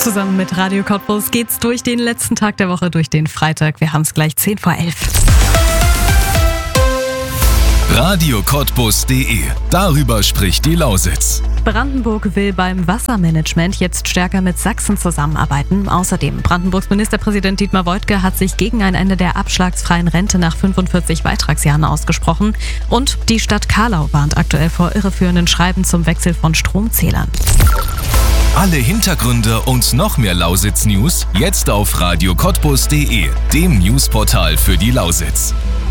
Zusammen mit Radio Cottbus geht's durch den letzten Tag der Woche, durch den Freitag. Wir haben es gleich 10 vor 11. radiocottbus.de. Darüber spricht die Lausitz. Brandenburg will beim Wassermanagement jetzt stärker mit Sachsen zusammenarbeiten. Außerdem, Brandenburgs Ministerpräsident Dietmar Woidke hat sich gegen ein Ende der abschlagsfreien Rente nach 45 Beitragsjahren ausgesprochen. Und die Stadt Kahlau warnt aktuell vor irreführenden Schreiben zum Wechsel von Stromzählern. Alle Hintergründe und noch mehr Lausitz-News jetzt auf radiocottbus.de, dem Newsportal für die Lausitz.